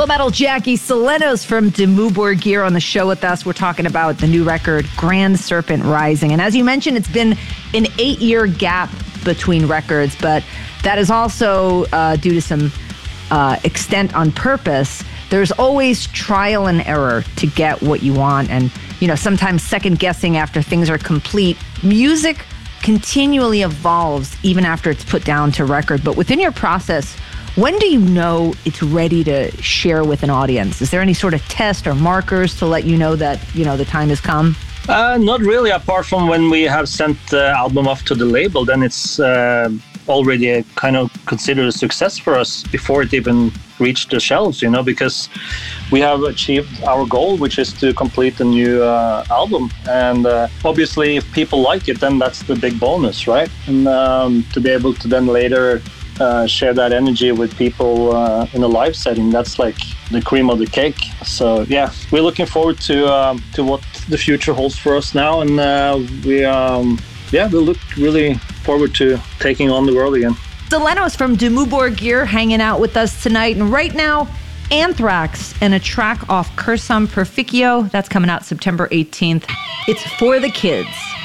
Full Metal Jackie Selenos from Demubor Gear on the show with us. We're talking about the new record, Grand Serpent Rising. And as you mentioned, it's been an 8-year gap between records, but that is also due to some extent on purpose. There's always trial and error to get what you want, and sometimes second guessing after things are complete. Music continually evolves even after it's put down to record. But within your process, when do you know it's ready to share with an audience? Is there any sort of test or markers to let you know that, the time has come? Not really, apart from when we have sent the album off to the label, then it's already a kind of considered a success for us before it even reached the shelves, because we have achieved our goal, which is to complete a new album. And obviously, if people like it, then that's the big bonus, right? And to be able to then later share that energy with people in a live setting, that's like the cream of the cake. So yeah, we're looking forward to what the future holds for us now, and we look really forward to taking on the world again. Selenos from Demubor Gear hanging out with us tonight, and right now, Anthrax and a track off Cursum Perficio. That's coming out September 18th. It's For the Kids.